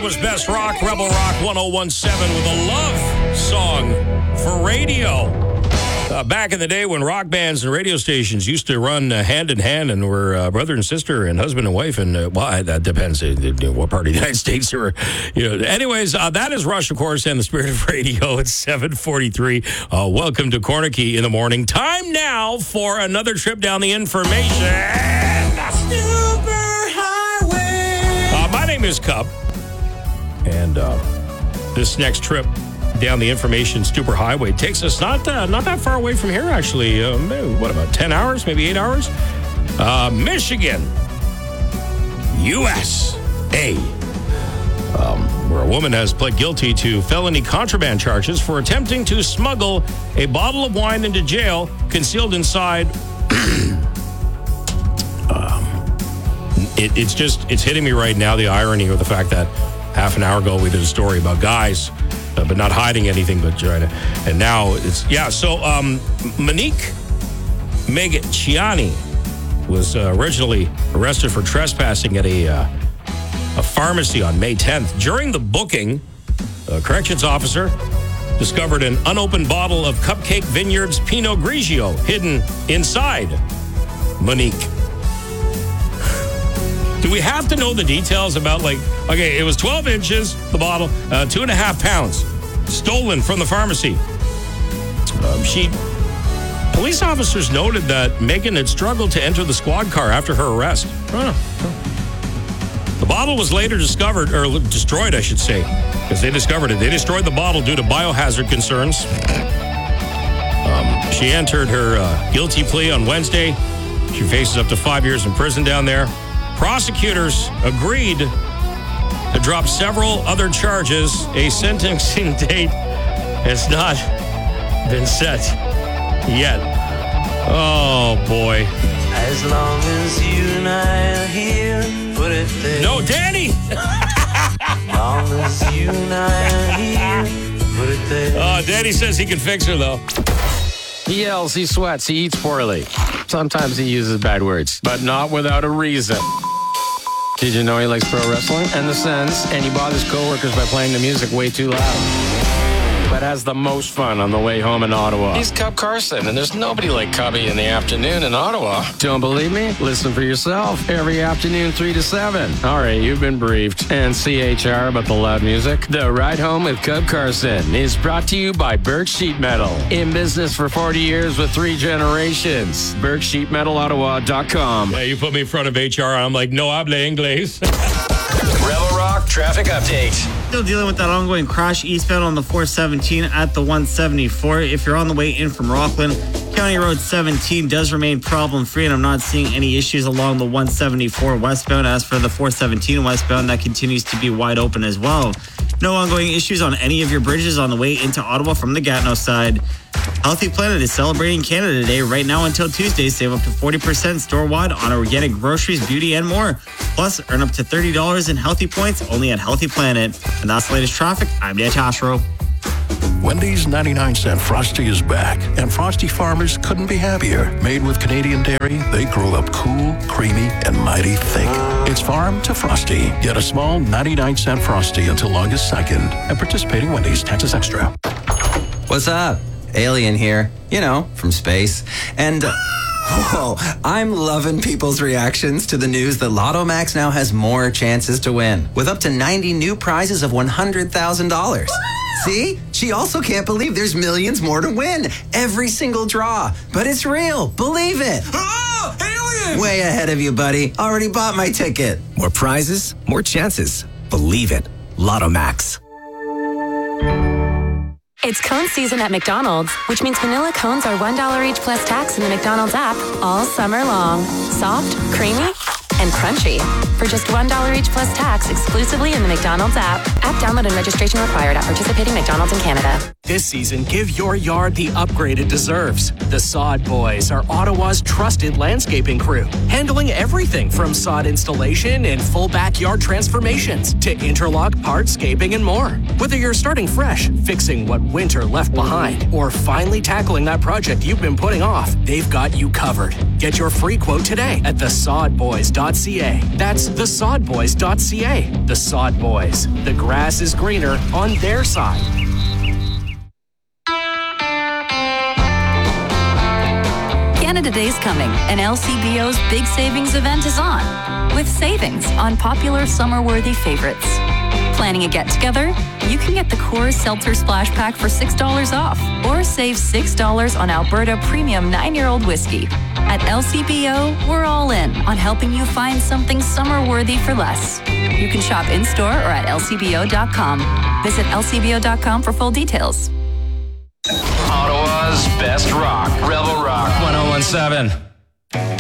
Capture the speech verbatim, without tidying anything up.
was Best Rock, Rebel Rock ten seventeen with a love song for radio. Uh, back in the day when rock bands and radio stations used to run uh, hand in hand and were uh, brother and sister and husband and wife, and uh, well, that depends uh, what part of the United States they were. You know. Anyways, uh, that is Rush, of course, and the Spirit of Radio at seven forty-three. Uh, welcome to Corner Key in the morning. Time now for another trip down the information. Superhighway. Uh, my name is Cup, and uh, this next trip down the information superhighway takes us not uh, not that far away from here, actually. Uh, maybe, what, about ten hours, maybe eight hours? Uh, Michigan, U S A, um, where a woman has pled guilty to felony contraband charges for attempting to smuggle a bottle of wine into jail concealed inside. um, it, it's just, it's hitting me right now, the irony of the fact that half an hour ago we did a story about guys Uh, but not hiding anything, but trying to. And now it's, yeah, so um, Monique Megacciani was uh, originally arrested for trespassing at a, uh, a pharmacy on May tenth. During the booking, a corrections officer discovered an unopened bottle of Cupcake Vineyards Pinot Grigio hidden inside Monique. Do we have to know the details about, like, okay, it was twelve inches, the bottle, uh, two and a half pounds, stolen from the pharmacy. Um, she, police officers noted that Megan had struggled to enter the squad car after her arrest. Huh. The bottle was later discovered, or destroyed, I should say, because they discovered it. They destroyed the bottle due to biohazard concerns. Um, she entered her uh, guilty plea on Wednesday. She faces up to five years in prison down there. Prosecutors agreed to drop several other charges. A sentencing date has not been set yet. Oh, boy. As long as you and I are here, put it there. No, Danny! As long as you and I are here, put it there. Oh, Danny says he can fix her, though. He yells, he sweats, he eats poorly. Sometimes he uses bad words, but not without a reason. Did you know he likes pro wrestling and the Sens, and he bothers coworkers by playing the music way too loud? But has the most fun on the way home in Ottawa. He's Cub Carson, and there's nobody like Cubby in the afternoon in Ottawa. Don't believe me? Listen for yourself. Every afternoon, three to seven. All right, you've been briefed. And C H R about the loud music. The Ride Home with Cub Carson is brought to you by Birch Sheet Metal. In business for forty years with three generations. birch sheet metal ottawa dot com. Yeah, you put me in front of H R, and I'm like, no habla inglés. Rebel Rock traffic update. Still dealing with that ongoing crash eastbound on the four seventeen at the one seventy-four. If you're on the way in from Rockland, County Road seventeen does remain problem-free, and I'm not seeing any issues along the one seventy-four westbound. As for the four seventeen westbound, that continues to be wide open as well. No ongoing issues on any of your bridges on the way into Ottawa from the Gatineau side. Healthy Planet is celebrating Canada Day right now until Tuesday. Save up to forty percent store-wide on organic groceries, beauty, and more. Plus, earn up to thirty dollars in Healthy Points only at Healthy Planet. And that's the latest traffic. I'm Dan Tashro. Wendy's ninety-nine cent Frosty is back, and Frosty farmers couldn't be happier. Made with Canadian dairy, they grow up cool, creamy, and mighty thick. It's farm to Frosty. Get a small ninety-nine cent Frosty until August second at participating Wendy's. Taxes extra. What's up? Alien here, you know, from space. And, uh, whoa, I'm loving people's reactions to the news that Lotto Max now has more chances to win, with up to ninety new prizes of one hundred thousand dollars. See? She also can't believe there's millions more to win. Every single draw. But it's real. Believe it. Oh, alien! Way ahead of you, buddy. Already bought my ticket. More prizes, more chances. Believe it. Lotto Max. It's cone season at McDonald's, which means vanilla cones are one dollar each plus tax in the McDonald's app all summer long. Soft, creamy, and crunchy. For just one dollar each plus tax exclusively in the McDonald's app. App download and registration required at participating McDonald's in Canada. This season, give your yard the upgrade it deserves. The Sod Boys are Ottawa's trusted landscaping crew, handling everything from sod installation and full backyard transformations to interlock, hardscaping, and more. Whether you're starting fresh, fixing what winter left behind, or finally tackling that project you've been putting off, they've got you covered. Get your free quote today at the sod boys dot c a. That's the sod boys dot c a. The Sod Boys. The grass is greener on their side. Canada Day's coming, and L C B O's big savings event is on, with savings on popular summer-worthy favorites. Planning a get-together? You can get the Coors Seltzer Splash Pack for six dollars off, or save six dollars on Alberta Premium nine-year-old whiskey. At L C B O, we're all in on helping you find something summer-worthy for less. You can shop in-store or at L C B O dot com. Visit L C B O dot com for full details. Ottawa's best rock. Rebel Rock. one oh one seven.